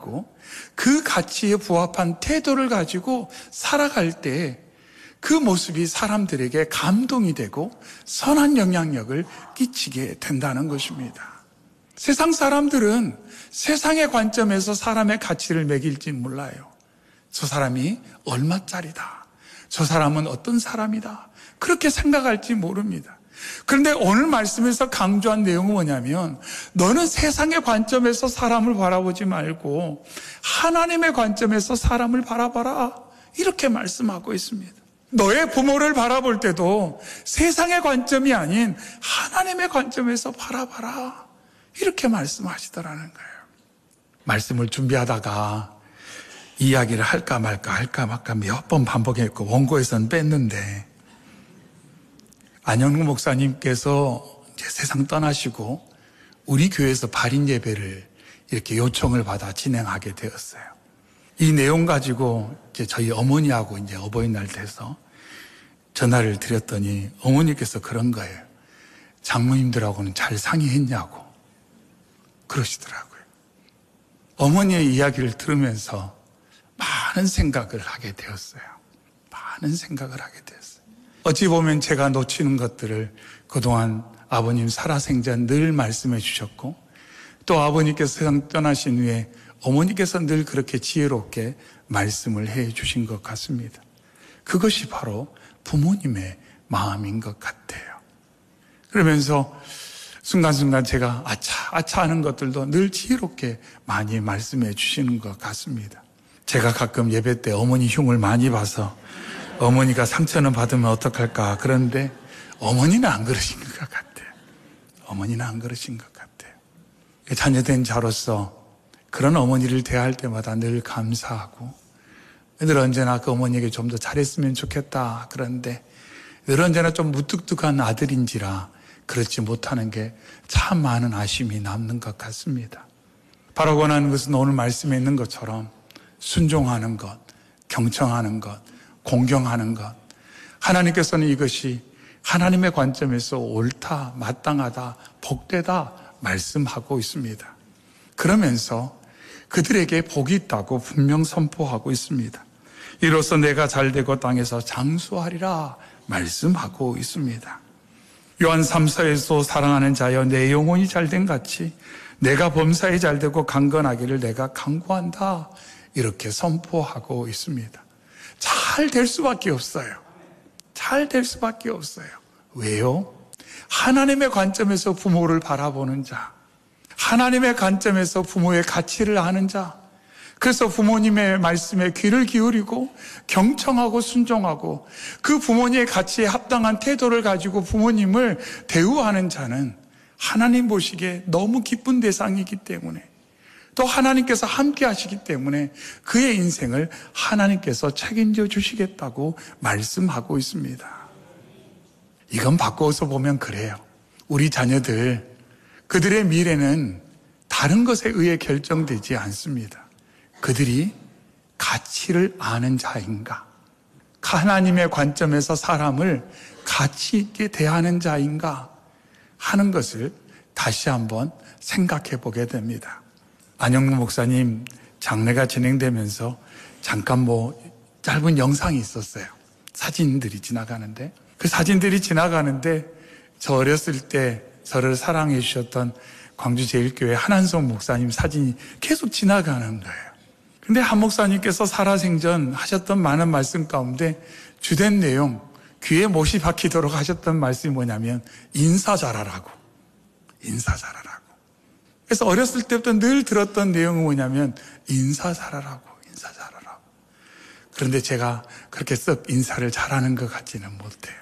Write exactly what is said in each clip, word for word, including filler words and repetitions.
하고 그 가치에 부합한 태도를 가지고 살아갈 때 그 모습이 사람들에게 감동이 되고 선한 영향력을 끼치게 된다는 것입니다. 세상 사람들은 세상의 관점에서 사람의 가치를 매길지 몰라요. 저 사람이 얼마짜리다. 저 사람은 어떤 사람이다. 그렇게 생각할지 모릅니다. 그런데 오늘 말씀에서 강조한 내용은 뭐냐면 너는 세상의 관점에서 사람을 바라보지 말고 하나님의 관점에서 사람을 바라봐라. 이렇게 말씀하고 있습니다. 너의 부모를 바라볼 때도 세상의 관점이 아닌 하나님의 관점에서 바라봐라. 이렇게 말씀하시더라는 거예요. 말씀을 준비하다가 이야기를 할까 말까 할까 말까 몇 번 반복했고 원고에서는 뺐는데 안영구 목사님께서 이제 세상 떠나시고 우리 교회에서 발인 예배를 이렇게 요청을 받아 진행하게 되었어요. 이 내용 가지고 이제 저희 어머니하고 이제 어버이날 돼서 전화를 드렸더니 어머니께서 그런 거예요. 장모님들하고는 잘 상의했냐고 그러시더라고요. 어머니의 이야기를 들으면서 많은 생각을 하게 되었어요. 많은 생각을 하게 되었어요. 어찌 보면 제가 놓치는 것들을 그동안 아버님 살아생전 늘 말씀해 주셨고 또 아버님께서 세상 떠나신 후에 어머니께서 늘 그렇게 지혜롭게 말씀을 해 주신 것 같습니다. 그것이 바로 부모님의 마음인 것 같아요. 그러면서 순간순간 제가 아차 아차 하는 것들도 늘 지혜롭게 많이 말씀해 주시는 것 같습니다. 제가 가끔 예배 때 어머니 흉을 많이 봐서 어머니가 상처는 받으면 어떡할까 그런데 어머니는 안 그러신 것 같아요. 어머니는 안 그러신 것 같아요. 자녀된 자로서 그런 어머니를 대할 때마다 늘 감사하고 늘 언제나 그 어머니에게 좀 더 잘했으면 좋겠다. 그런데 늘 언제나 좀 무뚝뚝한 아들인지라 그렇지 못하는 게 참 많은 아쉬움이 남는 것 같습니다. 바로 원하는 것은 오늘 말씀에 있는 것처럼 순종하는 것, 경청하는 것, 공경하는 것. 하나님께서는 이것이 하나님의 관점에서 옳다, 마땅하다, 복되다 말씀하고 있습니다. 그러면서 그들에게 복이 있다고 분명 선포하고 있습니다. 이로써 내가 잘되고 땅에서 장수하리라 말씀하고 있습니다. 요한 삼 서에서 사랑하는 자여 내 영혼이 잘된 같이 내가 범사에 잘되고 강건하기를 내가 간구한다 이렇게 선포하고 있습니다. 잘 될 수밖에 없어요. 잘 될 수밖에 없어요. 왜요? 하나님의 관점에서 부모를 바라보는 자, 하나님의 관점에서 부모의 가치를 아는 자, 그래서 부모님의 말씀에 귀를 기울이고 경청하고 순종하고 그 부모님의 가치에 합당한 태도를 가지고 부모님을 대우하는 자는 하나님 보시기에 너무 기쁜 대상이기 때문에 또 하나님께서 함께 하시기 때문에 그의 인생을 하나님께서 책임져 주시겠다고 말씀하고 있습니다. 이건 바꿔서 보면 그래요. 우리 자녀들, 그들의 미래는 다른 것에 의해 결정되지 않습니다. 그들이 가치를 아는 자인가? 하나님의 관점에서 사람을 가치 있게 대하는 자인가? 하는 것을 다시 한번 생각해 보게 됩니다. 안영구 목사님 장례가 진행되면서 잠깐 뭐 짧은 영상이 있었어요. 사진들이 지나가는데 그 사진들이 지나가는데 저 어렸을 때 저를 사랑해 주셨던 광주제일교회 한한성 목사님 사진이 계속 지나가는 거예요. 근데 한 목사님께서 살아생전 하셨던 많은 말씀 가운데 주된 내용, 귀에 못이 박히도록 하셨던 말씀이 뭐냐면 인사 잘하라고. 인사 잘하라고. 그래서 어렸을 때부터 늘 들었던 내용은 뭐냐면 인사 잘하라고. 인사 잘하라고. 그런데 제가 그렇게 썩 인사를 잘하는 것 같지는 못해요.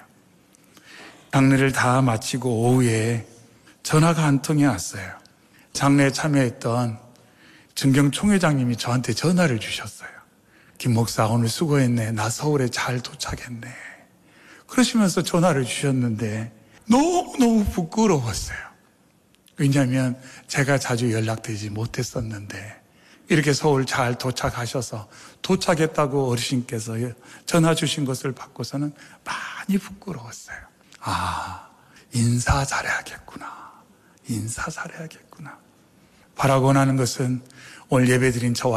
장례를 다 마치고 오후에 전화가 한 통이 왔어요. 장례에 참여했던 정경 총회장님이 저한테 전화를 주셨어요. 김 목사 오늘 수고했네. 나 서울에 잘 도착했네. 그러시면서 전화를 주셨는데 너무너무 부끄러웠어요. 왜냐하면 제가 자주 연락되지 못했었는데 이렇게 서울 잘 도착하셔서 도착했다고 어르신께서 전화 주신 것을 받고서는 많이 부끄러웠어요. 아, 인사 잘해야겠구나. 인사 잘해야겠구나. 바라고 하는 것은 오늘 예배드린 저와